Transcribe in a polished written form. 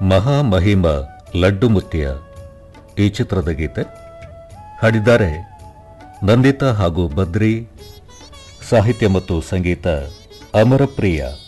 ಮಹಾಮಹಿಮ ಲಡ್ಡು ಮುತ್ತಿಯ ಈ ಚಿತ್ರದ ಗೀತೆ ಹಾಡಿದ್ದಾರೆ ನಂದಿತಾ ಹಾಗೂ ಬದ್ರಿ. ಸಾಹಿತ್ಯ ಮತ್ತು ಸಂಗೀತ ಅಮರಪ್ರಿಯ.